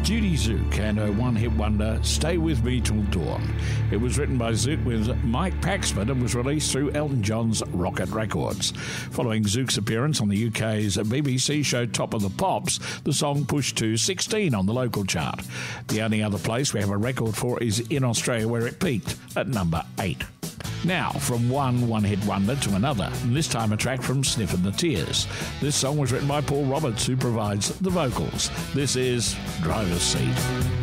Judy Zook and her one-hit wonder, Stay With Me Till Dawn. It was written by Zook with Mike Paxman and was released through Elton John's Rocket Records. Following Zook's appearance on the UK's BBC show Top of the Pops, the song pushed to 16 on the local chart. The only other place we have a record for is in Australia, where it peaked at number 8. Now, from one-hit wonder to another, and this time a track from Sniffin' the Tears. This song was written by Paul Roberts, who provides the vocals. This is Driver's Seat.